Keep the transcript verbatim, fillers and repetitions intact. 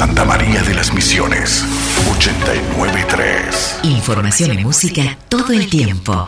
Santa María de las Misiones, ochenta y nueve punto tres. Información y música todo el tiempo.